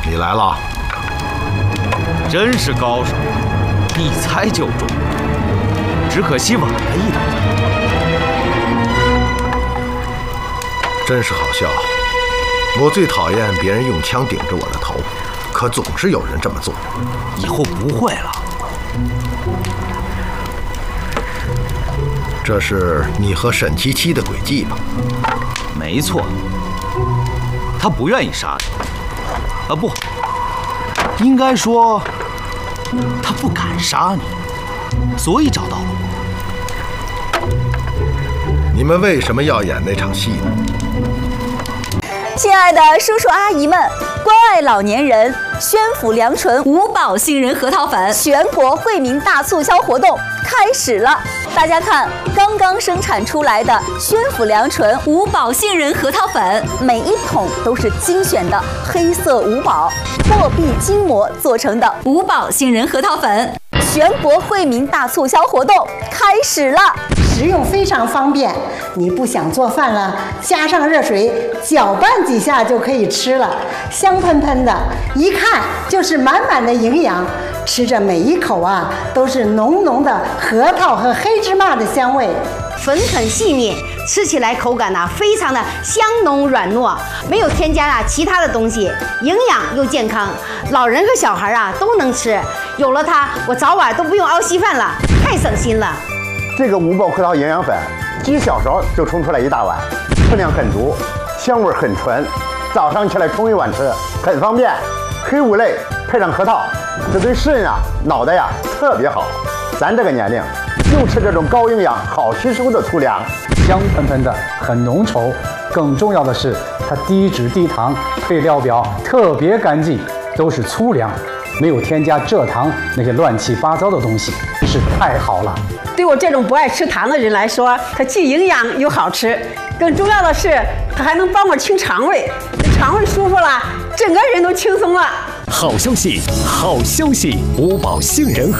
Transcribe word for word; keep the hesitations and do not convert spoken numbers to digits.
你来了， 真是高手，一猜就中，只可惜晚了一点。 真是好笑。我最讨厌别人用枪顶着我的头，可总是有人这么做。 以后不会了。 这是你和沈七七的诡计吧？ 没错，他不愿意杀你，啊不，应该说他不敢杀你，所以找到了我。 你们为什么要演那场戏呢？ 亲爱的叔叔阿姨们，关爱老年人，宣府良纯五宝杏仁核桃粉全国惠民大促销活动开始了！大家看，刚刚生产出来的宣府良纯五宝杏仁核桃粉，每一桶都是精选的黑色五宝货币筋膜做成的五宝杏仁核桃粉，全国惠民大促销活动开始了！ 食用非常方便，你不想做饭了，加上热水搅拌几下就可以吃了，香喷喷的，一看就是满满的营养。吃着每一口啊，都是浓浓的核桃和黑芝麻的香味， 粉很细腻，吃起来口感呢、啊、非常的香浓软糯，没有添加啊其他的东西，营养又健康，老人和小孩啊都能吃。有了它，我早晚都不用熬稀饭了，太省心了。 这个五宝核桃营养粉，几小勺就冲出来一大碗，分量很足，香味很纯，早上起来冲一碗吃，很方便。黑五类配上核桃，这对肾啊、脑袋呀、啊、特别好。咱这个年龄，就吃这种高营养、好吸收的粗粮， 香喷喷的，很浓稠。更重要的是，它低脂低糖，配料表特别干净，都是粗粮，没有添加蔗糖那些乱七八糟的东西，是太好了。 对我这种不爱吃糖的人来说，它既营养又好吃，更重要的是，它还能帮我清肠胃，肠胃舒服了，整个人都轻松了。 好消息，好消息！五宝杏仁